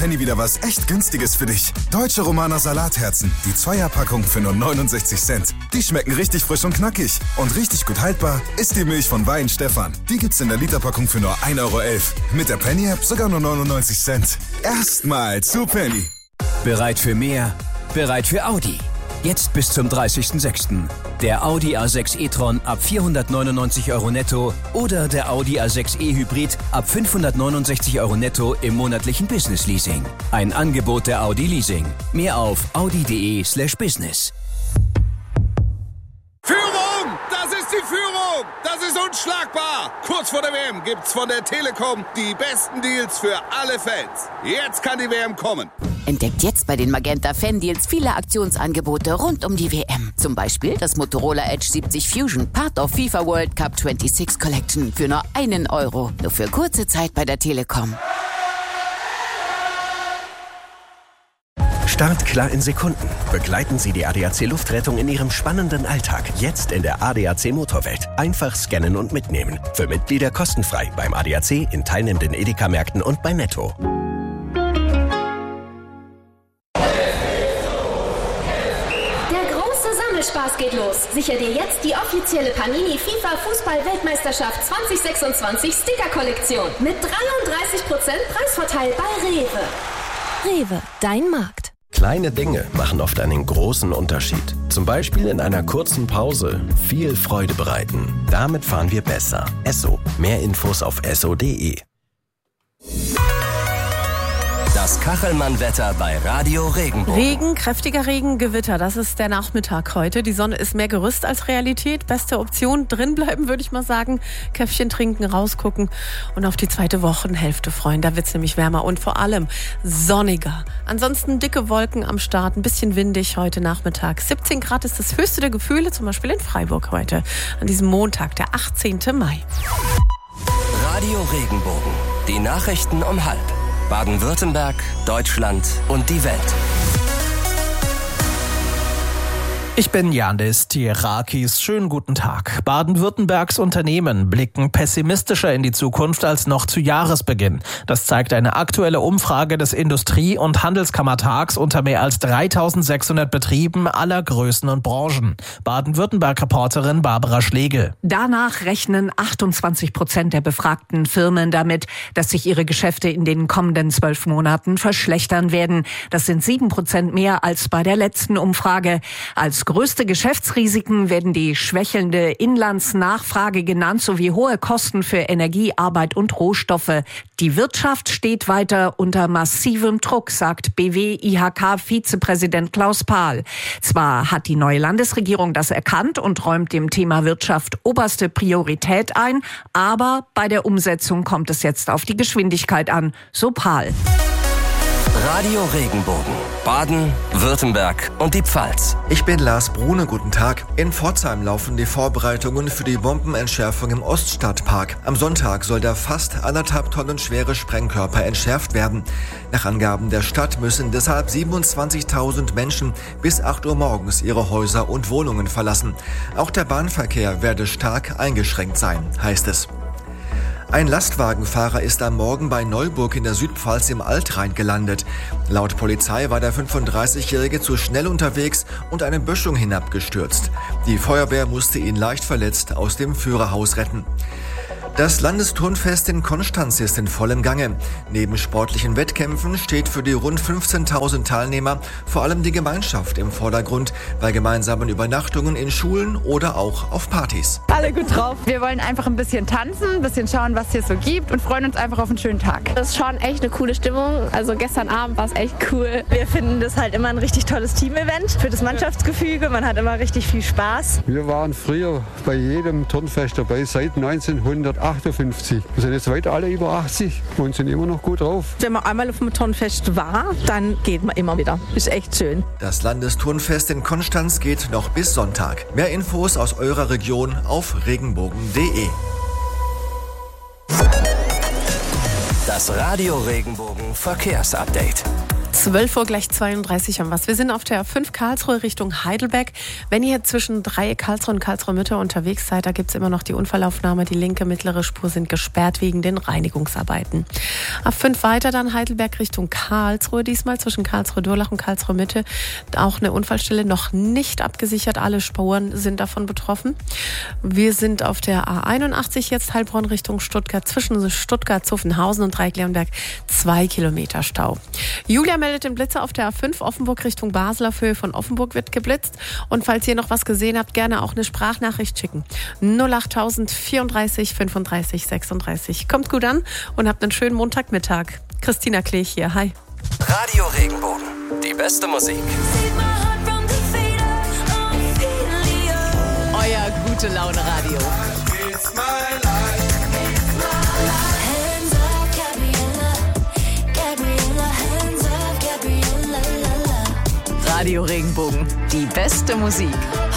Penny wieder was echt Günstiges für dich. Deutsche Romaner Salatherzen. Die 2er-Packung für nur 69 Cent. Die schmecken richtig frisch und knackig. Und richtig gut haltbar ist die Milch von Wein Stefan. Die gibt's in der Literpackung für nur 1,11 Euro. Mit der Penny-App sogar nur 99 Cent. Erstmal zu Penny. Bereit für mehr? Bereit für Audi. Jetzt bis zum 30.06. Der Audi A6 e-tron ab 499 Euro netto oder der Audi A6 e-Hybrid ab 569 Euro netto im monatlichen Business-Leasing. Ein Angebot der Audi Leasing. Mehr auf audi.de/business. Führung! Das ist die Führung! Das ist unschlagbar! Kurz vor der WM gibt's von der Telekom die besten Deals für alle Fans. Jetzt kann die WM kommen. Entdeckt jetzt bei den Magenta Fan-Deals viele Aktionsangebote rund um die WM. Zum Beispiel das Motorola Edge 70 Fusion, Part of FIFA World Cup 26 Collection für nur 1 Euro. Nur für kurze Zeit bei der Telekom. Startklar in Sekunden. Begleiten Sie die ADAC Luftrettung in Ihrem spannenden Alltag. Jetzt in der ADAC Motorwelt. Einfach scannen und mitnehmen. Für Mitglieder kostenfrei beim ADAC, in teilnehmenden Edeka-Märkten und bei Netto. Spaß geht los. Sicher dir jetzt die offizielle Panini FIFA Fußball-Weltmeisterschaft 2026 Sticker-Kollektion mit 33% Preisvorteil bei Rewe. Rewe, dein Markt. Kleine Dinge machen oft einen großen Unterschied. Zum Beispiel in einer kurzen Pause viel Freude bereiten. Damit fahren wir besser. Esso. Mehr Infos auf esso.de. Das Kachelmann-Wetter bei Radio Regenbogen. Regen, kräftiger Regen, Gewitter, das ist der Nachmittag heute. Die Sonne ist mehr Gerüst als Realität. Beste Option, drinbleiben würde ich mal sagen. Käffchen trinken, rausgucken und auf die zweite Wochenhälfte freuen. Da wird es nämlich wärmer und vor allem sonniger. Ansonsten dicke Wolken am Start, ein bisschen windig heute Nachmittag. 17 Grad ist das höchste der Gefühle, zum Beispiel in Freiburg heute. An diesem Montag, der 18. Mai. Radio Regenbogen. Die Nachrichten um 12:30. Baden-Württemberg, Deutschland und die Welt. Ich bin Yandis Tierakis. Schönen guten Tag. Baden-Württembergs Unternehmen blicken pessimistischer in die Zukunft als noch zu Jahresbeginn. Das zeigt eine aktuelle Umfrage des Industrie- und Handelskammertags unter mehr als 3600 Betrieben aller Größen und Branchen. Baden-Württemberg-Reporterin Barbara Schlegel. Danach rechnen 28% der befragten Firmen damit, dass sich ihre Geschäfte in den kommenden 12 Monaten verschlechtern werden. Das sind 7% mehr als bei der letzten Umfrage. Als größte Geschäftsrisiken werden die schwächelnde Inlandsnachfrage genannt, sowie hohe Kosten für Energie, Arbeit und Rohstoffe. Die Wirtschaft steht weiter unter massivem Druck, sagt BW-IHK-Vizepräsident Klaus Pahl. Zwar hat die neue Landesregierung das erkannt und räumt dem Thema Wirtschaft oberste Priorität ein, aber bei der Umsetzung kommt es jetzt auf die Geschwindigkeit an, so Pahl. Radio Regenbogen, Baden, Württemberg und die Pfalz. Ich bin Lars Brune, guten Tag. In Pforzheim laufen die Vorbereitungen für die Bombenentschärfung im Oststadtpark. Am Sonntag soll der fast 1,5 Tonnen schwere Sprengkörper entschärft werden. Nach Angaben der Stadt müssen deshalb 27.000 Menschen bis 8 Uhr morgens ihre Häuser und Wohnungen verlassen. Auch der Bahnverkehr werde stark eingeschränkt sein, heißt es. Ein Lastwagenfahrer ist am Morgen bei Neuburg in der Südpfalz im Altrhein gelandet. Laut Polizei war der 35-Jährige zu schnell unterwegs und eine Böschung hinabgestürzt. Die Feuerwehr musste ihn leicht verletzt aus dem Führerhaus retten. Das Landesturnfest in Konstanz ist in vollem Gange. Neben sportlichen Wettkämpfen steht für die rund 15.000 Teilnehmer vor allem die Gemeinschaft im Vordergrund bei gemeinsamen Übernachtungen in Schulen oder auch auf Partys. Alle gut drauf. Wir wollen einfach ein bisschen tanzen, ein bisschen schauen, was es hier so gibt und freuen uns einfach auf einen schönen Tag. Das ist schon echt eine coole Stimmung. Also gestern Abend war es echt cool. Wir finden das halt immer ein richtig tolles Team-Event für das Mannschaftsgefüge. Man hat immer richtig viel Spaß. Wir waren früher bei jedem Turnfest dabei, seit 1958. Wir sind jetzt weit alle über 80 und sind immer noch gut drauf. Wenn man einmal auf dem Turnfest war, dann geht man immer wieder. Ist echt schön. Das Landesturnfest in Konstanz geht noch bis Sonntag. Mehr Infos aus eurer Region auf regenbogen.de. Das Radio Regenbogen Verkehrsupdate. 12 Uhr gleich 32 haben wir. Wir sind auf der 5 Karlsruhe Richtung Heidelberg. Wenn ihr zwischen Dreieck Karlsruhe und Karlsruhe Mitte unterwegs seid, da gibt es immer noch die Unfallaufnahme. Die linke, mittlere Spur sind gesperrt wegen den Reinigungsarbeiten. Ab 5 weiter dann Heidelberg Richtung Karlsruhe. Diesmal zwischen Karlsruhe-Durlach und Karlsruhe Mitte. Auch eine Unfallstelle noch nicht abgesichert. Alle Spuren sind davon betroffen. Wir sind auf der A81 jetzt Heilbronn Richtung Stuttgart. Zwischen Stuttgart, Zuffenhausen und Dreieck-Leonberg 2 Kilometer Stau. Julia meldet den Blitzer auf der A5 Offenburg Richtung Basel. Auf Höhe von Offenburg wird geblitzt. Und falls ihr noch was gesehen habt, gerne auch eine Sprachnachricht schicken. 08000 34 35 36. Kommt gut an und habt einen schönen Montagmittag. Christina Klech hier. Hi. Radio Regenbogen. Die beste Musik. Euer Gute-Laune-Radio. Radio Regenbogen. Die beste Musik.